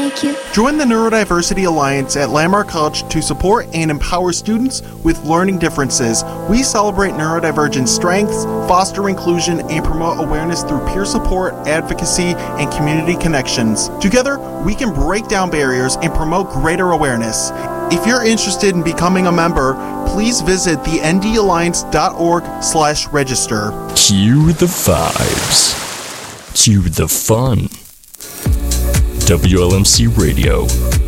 like you. Join the Neurodiversity Alliance at Landmark College to support and empower students with learning differences. We celebrate neurodivergent strengths, foster inclusion, and promote awareness through peer support, advocacy, and community connections. Together, we can break down barriers and promote greater awareness. If you're interested in becoming a member, please visit the ndalliance.org/register. Cue the vibes. Cue the fun. WLMC Radio.